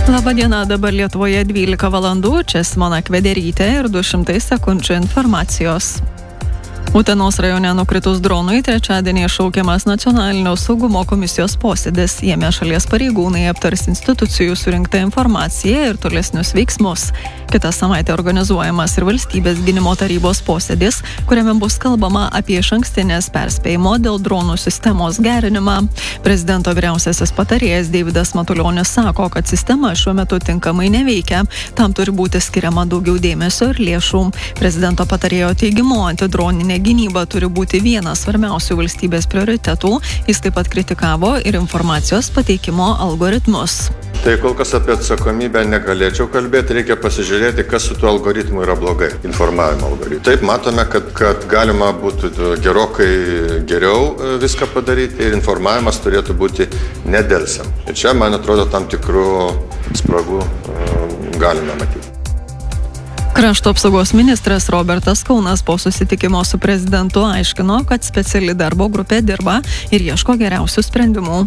Labadiena, dabar Lietuvoje 12 valandų, čia Simona Kvederytė ir 200 sekundžių informacijos. Utenos rajone nukritus dronui trečiadienį šaukiamas Nacionalinio saugumo komisijos posėdis. Jame šalies pareigūnai aptars institucijų surinktą informaciją ir tolesnius veiksmus. Kitą savaitę organizuojamas ir Valstybės gynimo tarybos posėdis, kuriame bus kalbama apie išankstinės perspėjimo dėl dronų sistemos gerinimą. Prezidento vyriausiasis patarėjas Deividas Matulionis sako, kad sistema šiuo metu tinkamai neveikia. Tam turi būti skiriama daugiau dėmesio ir lėšų. Prezidento patarėjo teigimu, antidroninė gynyba turi būti vienas svarbiausių valstybės prioritetų. Jis taip pat kritikavo ir informacijos pateikimo algoritmus. Tai kol kas apie atsakomybę negalėčiau kalbėti, reikia pasižiūrėti, kas su tuo algoritmu yra blogai, informavimo algoritmu. Taip, matome, kad galima būtų gerokai geriau viską padaryti ir informavimas turėtų būti nedelsiant. Ir čia, man atrodo, tam tikrų spragų galime matyti. Krašto apsaugos ministras Robertas Kaunas po susitikimo su prezidentu aiškino, kad speciali darbo grupė dirba ir ieško geriausių sprendimų.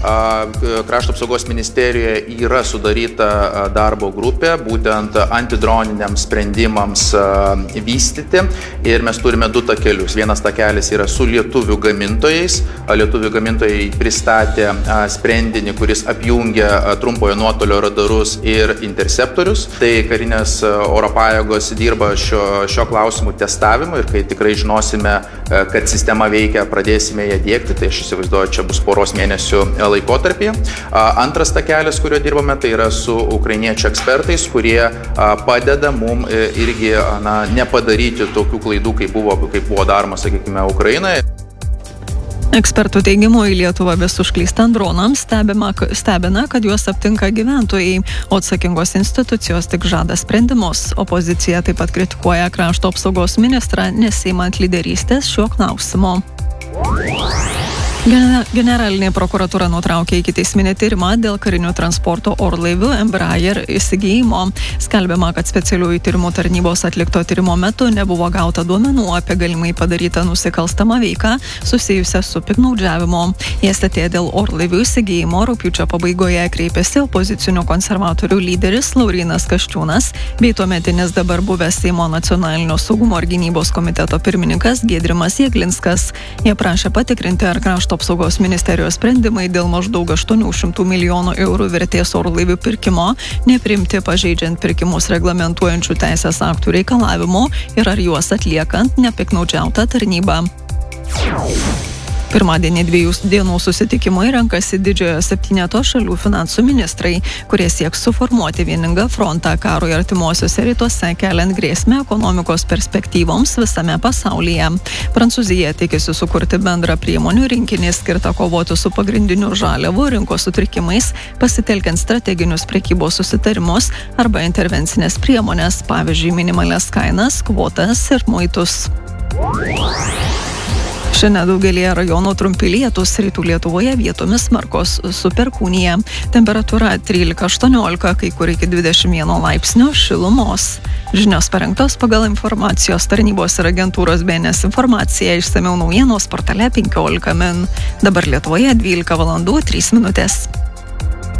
Krašto apsaugos ministerijoje yra sudaryta darbo grupė būtent antidroniniams sprendimams vystyti ir mes turime du takelius. Vienas takelis yra su lietuvių gamintojais. Lietuvių gamintojai pristatė sprendinį, kuris apjungia trumpojo nuotolio radarus ir interceptorius. Tai karinės oro pajėgos dirba šio klausimų testavimo ir kai tikrai žinosime, kad sistema veikia, pradėsime ją diegti. Tai aš įsivaizduoju, čia bus poros mėnesių laikotarpyje. Antras takelis, kurio dirbame, tai yra su ukrainiečių ekspertais, kurie padeda mum irgi nepadaryti tokių klaidų, kaip buvo daroma, sakykime, Ukrainoje. Ekspertų teigimu, į Lietuvą vis užklystant dronams stebina, kad juos aptinka gyventojai, o atsakingos institucijos tik žada sprendimus. Opozicija taip pat kritikuoja krašto apsaugos ministrą, nesiimant lyderystės šiuo klausimu. Generalinė prokuratūra nutraukė ikiteisminį tyrimą dėl karinių transporto orlaivių Embraer įsigijimo. Skelbiama, kad specialiųjų tyrimų tarnybos atlikto tyrimo metu nebuvo gauta duomenų apie galimai padarytą nusikalstamą veiką susijusią su piktnaudžiavimu. Į STT dėl orlaivių įsigijimo rugpjūčio pabaigoje kreipėsi opozicinių konservatorių lyderis Laurynas Kasčiūnas bei tuometinis dabar buvęs Seimo nacionalinio saugumo ir gynybos komiteto pirmininkas Giedrimas Jeglinskas. Jie prašė patikrinti, ar krašto apsaugos ministerijos sprendimai dėl maždaug 800 milijonų eurų vertės orlaivių pirkimo neprimti pažeidžiant pirkimus reglamentuojančių teisės aktų reikalavimų ir ar juos atliekant nepiktnaudžiauta tarnyba. Pirmadienį 2 dienų susitikimai renkasi didžiojo 7 šalių finansų ministrai, kurie sieks suformuoti vieningą frontą karui artimuosiuose rytuose, keliant grėsmę ekonomikos perspektyvoms visame pasaulyje. Prancūzija tikisi sukurti bendrą priemonių rinkinį skirtą kovoti su pagrindiniu žaliavų rinkos sutrikimais, pasitelkiant strateginius prekybos susitarimus arba intervencinės priemonės, pavyzdžiui, minimalias kainas, kvotas ir muitus. Šiandien daugelėje rajonų trumpi lietūs, rytų Lietuvoje vietomis smarkos su perkūnija. Temperatūra 13–18, kai kur iki 21 laipsnių šilumos. Žinios parengtos pagal informacijos tarnybos ir agentūros BNS informaciją, išsamiau naujienos portale 15 min. Dabar Lietuvoje 12 valandų 3 minutės.